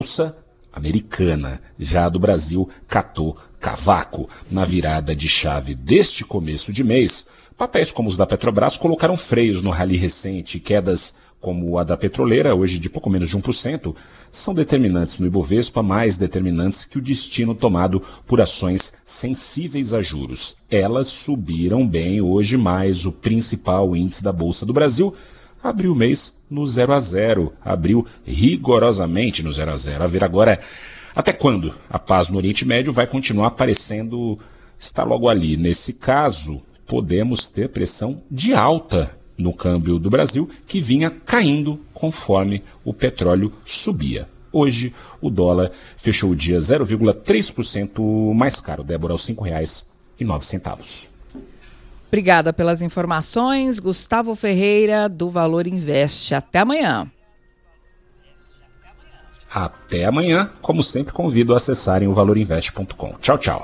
Bolsa Americana. Já a do Brasil catou cavaco. Na virada de chave deste começo de mês, papéis como os da Petrobras colocaram freios no rally recente. Quedas como a da petroleira, hoje de pouco menos de 1%, são determinantes no Ibovespa, mais determinantes que o destino tomado por ações sensíveis a juros. Elas subiram bem hoje, mas o principal índice da Bolsa do Brasil abriu o mês no 0 a 0, abriu rigorosamente no 0 a 0. A ver agora até quando a paz no Oriente Médio vai continuar aparecendo, está logo ali. Nesse caso, podemos ter pressão de alta no câmbio do Brasil, que vinha caindo conforme o petróleo subia. Hoje, o dólar fechou o dia 0,3% mais caro, Débora, aos R$ 5,09. Obrigada pelas informações, Gustavo Ferreira, do Valor Invest. Até amanhã. Até amanhã. Como sempre, convido a acessarem o valorinvest.com. Tchau, tchau.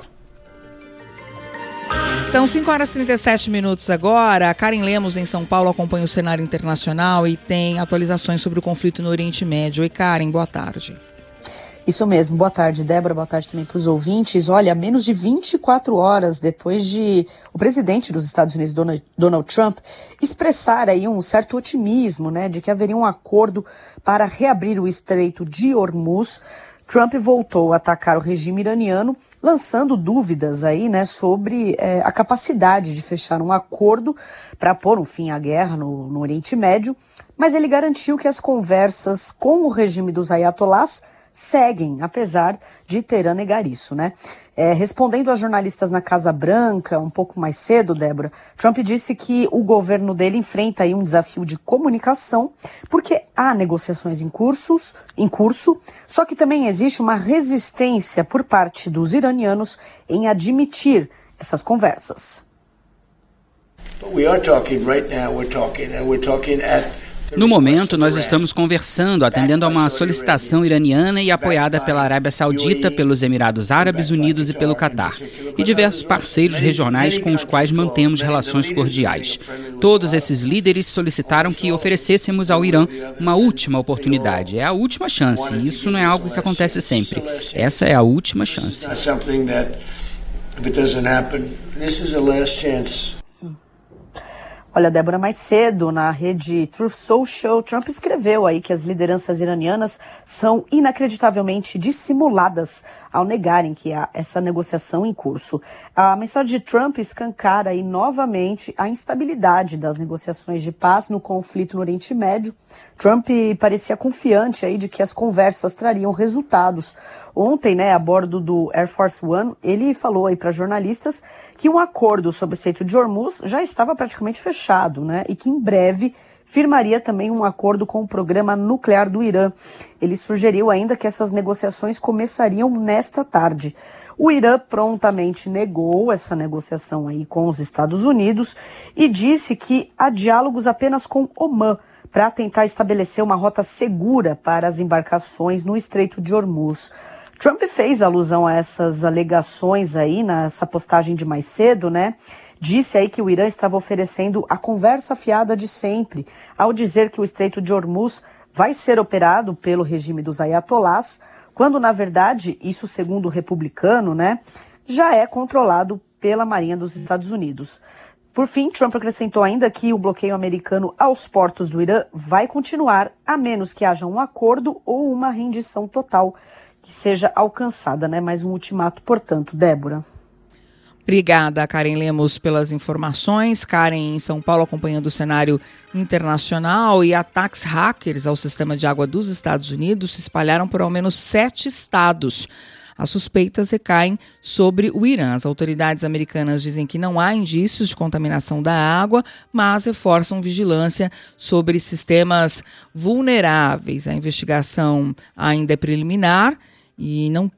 São 5h37 agora. A Karen Lemos, em São Paulo, acompanha o cenário internacional e tem atualizações sobre o conflito no Oriente Médio. Oi, Karen, boa tarde. Isso mesmo, boa tarde, Débora, boa tarde também para os ouvintes. Olha, menos de 24 horas depois de o presidente dos Estados Unidos, Donald Trump, expressar aí um certo otimismo, né, de que haveria um acordo para reabrir o Estreito de Hormuz, Trump voltou a atacar o regime iraniano, lançando dúvidas aí, né, sobre a capacidade de fechar um acordo para pôr um fim à guerra no Oriente Médio, mas ele garantiu que as conversas com o regime dos ayatolás seguem, apesar de Teherã negar isso, né? Respondendo a jornalistas na Casa Branca, um pouco mais cedo, Débora, Trump disse que o governo dele enfrenta aí um desafio de comunicação, porque há negociações em curso, só que também existe uma resistência por parte dos iranianos em admitir essas conversas. No momento, nós estamos conversando, atendendo a uma solicitação iraniana e apoiada pela Arábia Saudita, pelos Emirados Árabes Unidos e pelo Catar, e diversos parceiros regionais com os quais mantemos relações cordiais. Todos esses líderes solicitaram que oferecêssemos ao Irã uma última oportunidade. É a última chance, e isso não é algo que acontece sempre. Essa é a última chance. Olha, Débora, mais cedo, na rede Truth Social, Trump escreveu aí que as lideranças iranianas são inacreditavelmente dissimuladas ao negarem que há essa negociação em curso. A mensagem de Trump escancara aí novamente a instabilidade das negociações de paz no conflito no Oriente Médio. Trump parecia confiante aí de que as conversas trariam resultados. Ontem, né, a bordo do Air Force One, ele falou aí para jornalistas que um acordo sobre o Estreito de Hormuz já estava praticamente fechado, né, e que em breve firmaria também um acordo com o programa nuclear do Irã. Ele sugeriu ainda que essas negociações começariam nesta tarde. O Irã prontamente negou essa negociação aí com os Estados Unidos e disse que há diálogos apenas com Omã para tentar estabelecer uma rota segura para as embarcações no Estreito de Hormuz. Trump fez alusão a essas alegações aí nessa postagem de mais cedo, né? Disse aí que o Irã estava oferecendo a conversa fiada de sempre, ao dizer que o Estreito de Hormuz vai ser operado pelo regime dos ayatolás, quando, na verdade, isso segundo o republicano, né, já é controlado pela Marinha dos Estados Unidos. Por fim, Trump acrescentou ainda que o bloqueio americano aos portos do Irã vai continuar, a menos que haja um acordo ou uma rendição total que seja alcançada, né? Mais um ultimato, portanto, Débora. Obrigada, Karen Lemos, pelas informações. Karen, em São Paulo, acompanhando o cenário internacional, e ataques hackers ao sistema de água dos Estados Unidos se espalharam por ao menos 7 estados. As suspeitas recaem sobre o Irã. As autoridades americanas dizem que não há indícios de contaminação da água, mas reforçam vigilância sobre sistemas vulneráveis. A investigação ainda é preliminar e não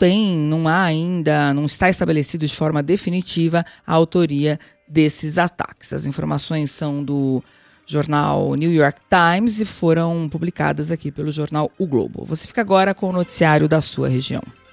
está estabelecido de forma definitiva a autoria desses ataques. As informações são do jornal New York Times e foram publicadas aqui pelo jornal O Globo. Você fica agora com o noticiário da sua região.